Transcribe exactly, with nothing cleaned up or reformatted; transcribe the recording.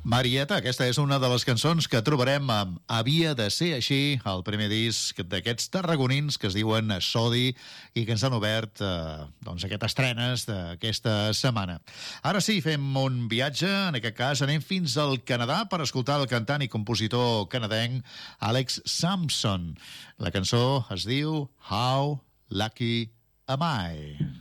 Marieta, aquesta és una de les cançons que trobarem amb Havia de ser així, el primer disc d'aquests tarragonins que es diuen Sodi i que ens han obert eh, doncs aquestes estrenes d'aquesta setmana. Ara sí, fem un viatge, en aquest cas anem fins al Canadà per escoltar el cantant i compositor canadenc Alex Sampson. La cançó es diu How Lucky Am I?